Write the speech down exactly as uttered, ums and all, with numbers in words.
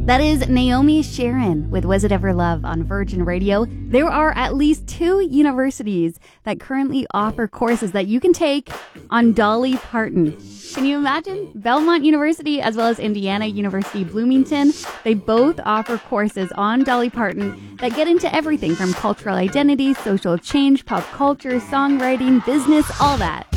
That is Naomi Sharon with Was It Ever Love on Virgin Radio. There are at least two universities that currently offer courses that you can take on Dolly Parton. Can you imagine? Belmont University as well as Indiana University Bloomington. They both offer courses on Dolly Parton that get into everything from cultural identity, social change, pop culture, songwriting, business, all that.